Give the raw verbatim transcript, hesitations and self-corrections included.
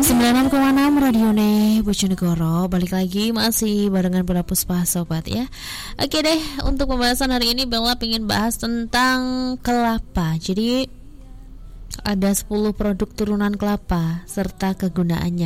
sembilan puluh enam koma enam Radione Bojonegoro. Balik lagi masih barengan Bella Puspa sobat ya. Oke deh, untuk pembahasan hari ini Bella pengen bahas tentang kelapa. Jadi ada sepuluh produk turunan kelapa serta kegunaannya.